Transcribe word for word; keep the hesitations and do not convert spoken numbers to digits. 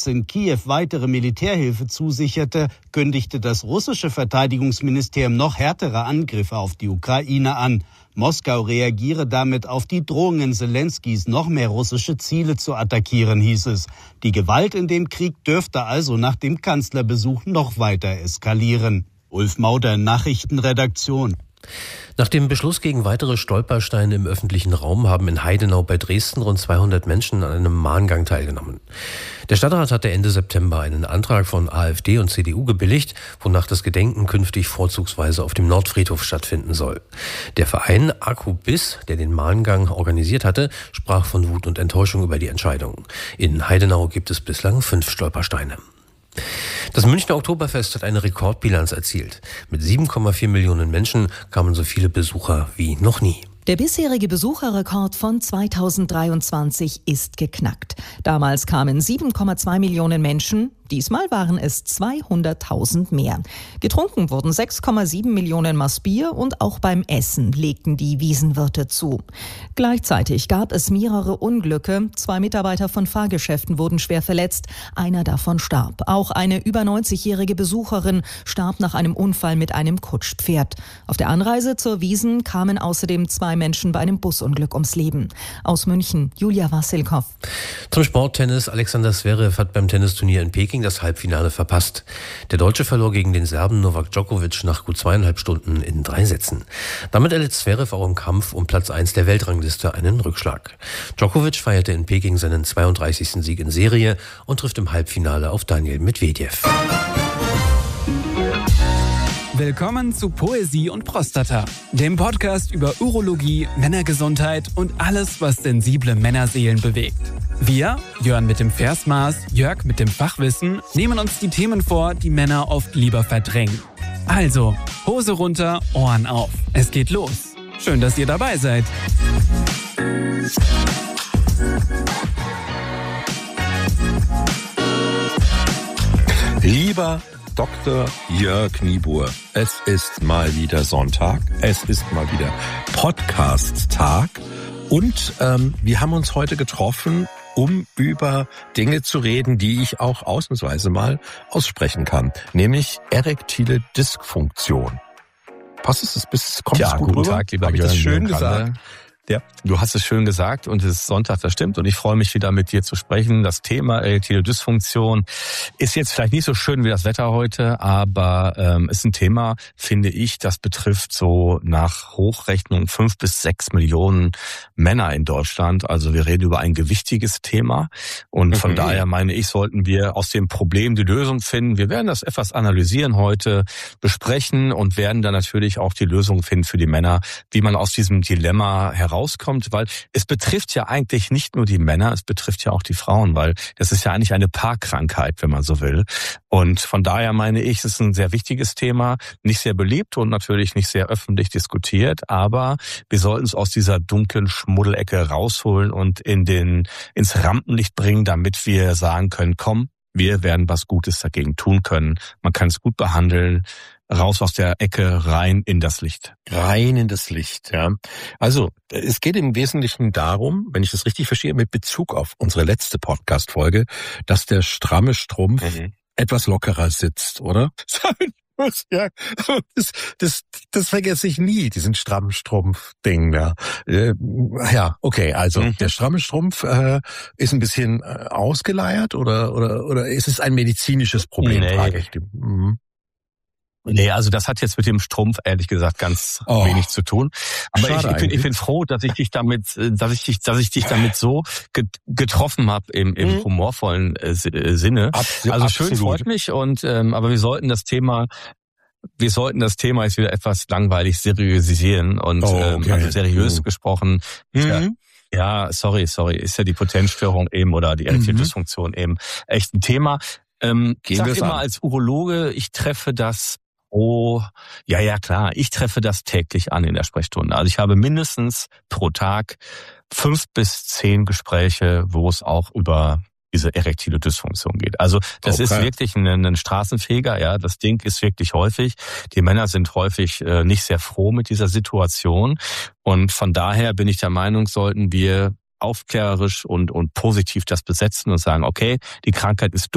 in Kiew weitere Militärhilfe zusicherte, kündigte das russische Verteidigungsministerium noch härtere Angriffe auf die Ukraine an. Moskau reagiere damit auf die Drohungen Selenskys, noch mehr russische Ziele zu attackieren, hieß es. Die Gewalt in dem Krieg dürfte also nach dem Kanzlerbesuch noch weiter eskalieren. Ulf Mauder, Nachrichtenredaktion. Nach dem Beschluss gegen weitere Stolpersteine im öffentlichen Raum haben in Heidenau bei Dresden rund zweihundert Menschen an einem Mahngang teilgenommen. Der Stadtrat hatte Ende September einen Antrag von AfD und C D U gebilligt, wonach das Gedenken künftig vorzugsweise auf dem Nordfriedhof stattfinden soll. Der Verein Akubis, der den Mahngang organisiert hatte, sprach von Wut und Enttäuschung über die Entscheidung. In Heidenau gibt es bislang fünf Stolpersteine. Das Münchner Oktoberfest hat eine Rekordbilanz erzielt. Mit sieben Komma vier Millionen Menschen kamen so viele Besucher wie noch nie. Der bisherige Besucherrekord von zweitausenddreiundzwanzig ist geknackt. Damals kamen sieben Komma zwei Millionen Menschen, diesmal waren es zweihunderttausend mehr. Getrunken wurden sechs Komma sieben Millionen Maß Bier und auch beim Essen legten die Wiesenwirte zu. Gleichzeitig gab es mehrere Unglücke. Zwei Mitarbeiter von Fahrgeschäften wurden schwer verletzt, einer davon starb. Auch eine über neunzigjährige Besucherin starb nach einem Unfall mit einem Kutschpferd. Auf der Anreise zur Wiesn kamen außerdem zwei Menschen bei einem Busunglück ums Leben. Aus München, Julia Wassilkow. Zum Sporttennis. Alexander Zverev hat beim Tennisturnier in Peking das Halbfinale verpasst. Der Deutsche verlor gegen den Serben Novak Djokovic nach gut zweieinhalb Stunden in drei Sätzen. Damit erlitt Zverev auch im Kampf um Platz eins der Weltrangliste einen Rückschlag. Djokovic feierte in Peking seinen zweiunddreißigsten Sieg in Serie und trifft im Halbfinale auf Daniil Medvedev. Willkommen zu Poesie und Prostata, dem Podcast über Urologie, Männergesundheit und alles, was sensible Männerseelen bewegt. Wir, Jörn mit dem Versmaß, Jörg mit dem Fachwissen, nehmen uns die Themen vor, die Männer oft lieber verdrängen. Also, Hose runter, Ohren auf. Es geht los. Schön, dass ihr dabei seid. Lieber Doktor Jörg Niebuhr, es ist mal wieder Sonntag, es ist mal wieder Podcast-Tag und ähm, wir haben uns heute getroffen, um über Dinge zu reden, die ich auch ausnahmsweise mal aussprechen kann, nämlich erektile Dysfunktion. Passt es? Bis, kommt ja, es gut guten rüber? Tag, lieber Hab ich das schön gesagt? Ja, du hast es schön gesagt und es ist Sonntag, das stimmt. Und ich freue mich wieder mit dir zu sprechen. Das Thema erektile Dysfunktion ist jetzt vielleicht nicht so schön wie das Wetter heute, aber ähm, ist ein Thema, finde ich, das betrifft so nach Hochrechnung fünf bis sechs Millionen Männer in Deutschland. Also wir reden über ein gewichtiges Thema und von mhm. daher meine ich, sollten wir aus dem Problem die Lösung finden. Wir werden das etwas analysieren heute, besprechen und werden dann natürlich auch die Lösung finden für die Männer, wie man aus diesem Dilemma heraus rauskommt, weil es betrifft ja eigentlich nicht nur die Männer, es betrifft ja auch die Frauen, weil das ist ja eigentlich eine Paarkrankheit, wenn man so will. Und von daher meine ich, es ist ein sehr wichtiges Thema, nicht sehr beliebt und natürlich nicht sehr öffentlich diskutiert, aber wir sollten es aus dieser dunklen Schmuddelecke rausholen und in den ins Rampenlicht bringen, damit wir sagen können, komm, wir werden was Gutes dagegen tun können. Man kann es gut behandeln. Raus aus der Ecke, rein in das Licht. Rein in das Licht, ja. Also, es geht im Wesentlichen darum, wenn ich das richtig verstehe, mit Bezug auf unsere letzte Podcast-Folge, dass der stramme Strumpf mhm. etwas lockerer sitzt, oder? Ja, das, das, das vergesse ich nie, diesen strammen Strumpf-Ding da. Äh, ja, okay, also mhm. der stramme Strumpf äh, ist ein bisschen äh, ausgeleiert oder oder oder ist es ein medizinisches Problem, nee. frage ich. Mhm. Nee, also das hat jetzt mit dem Strumpf ehrlich gesagt ganz oh. wenig zu tun. Aber Schade ich, ich bin, ich bin froh, dass ich dich damit, dass ich dich, dass ich dich damit so getroffen habe im, im mhm. humorvollen äh, Sinne. Abs- also schön, absolut. Freut mich und ähm, aber wir sollten das Thema Wir sollten das Thema jetzt wieder etwas langweilig seriösieren und oh, okay. ähm, also seriös mhm. gesprochen. Mhm. Ja, ja, sorry, sorry, ist ja die Potenzstörung eben oder die erektile mhm. Dysfunktion eben echt ein Thema. Ähm, ich sag immer an. Als Urologe, ich treffe das Oh, ja, ja, klar. Ich treffe das täglich an in der Sprechstunde. Also ich habe mindestens pro Tag fünf bis zehn Gespräche, wo es auch über diese erektile Dysfunktion geht. Also das okay. ist wirklich ein, ein Straßenfeger, ja. Das Ding ist wirklich häufig. Die Männer sind häufig äh, nicht sehr froh mit dieser Situation. Und von daher bin ich der Meinung, sollten wir aufklärerisch und, und positiv das besetzen und sagen, okay, die Krankheit ist